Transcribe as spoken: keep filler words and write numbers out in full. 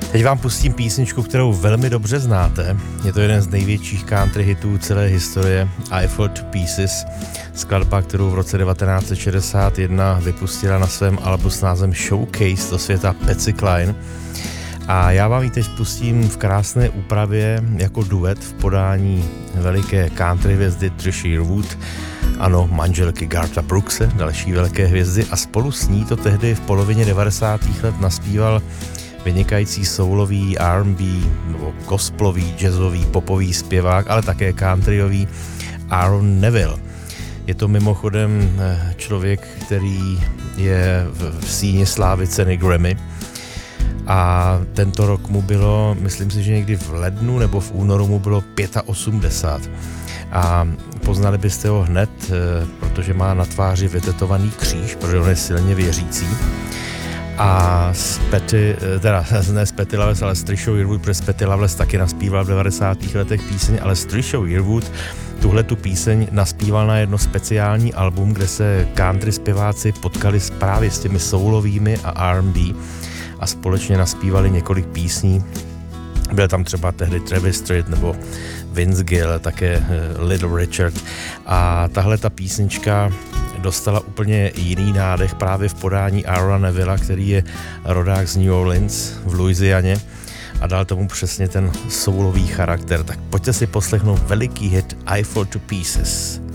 Teď vám pustím písničku, kterou velmi dobře znáte. Je to jeden z největších country hitů celé historie, I Fall to Pieces, skladba, kterou v roce devatenáct set šedesát jedna vypustila na svém albu s názvem Showcase do světa Patsy Cline. A já vám ji teď pustím v krásné úpravě jako duet v podání veliké country hvězdy Trisha Yearwood, ano, manželky Garta Brookse, další velké hvězdy, a spolu s ní to tehdy v polovině devadesátých let naspíval vynikající soulový, R and B, nebo gospelový, jazzový, popový zpěvák, ale také countryový Aaron Neville. Je to mimochodem člověk, který je v síni slávy ceny Grammy, a tento rok mu bylo, myslím si, že někdy v lednu nebo v únoru mu bylo osmdesát pět. A poznali byste ho hned, protože má na tváři vytetovaný kříž, protože on je silně věřící. A s Patty, teda ne s Patty Loveless, ale s Trishou Yearwood, protože Patty Loveless taky naspíval v devadesátých letech píseň, ale s Trishou Yearwood tuhle tu píseň naspíval na jedno speciální album, kde se country zpěváci potkali právě s těmi soulovými a R and B a společně naspívali několik písní. Byl tam třeba tehdy Travis Tritt nebo Vince Gill, také Little Richard. A tahle ta písnička dostala úplně jiný nádech právě v podání Aarona Nevilla, který je rodák z New Orleans v Louisianě, a dal tomu přesně ten soulový charakter. Tak pojďte si poslechnout veliký hit I Fall to Pieces.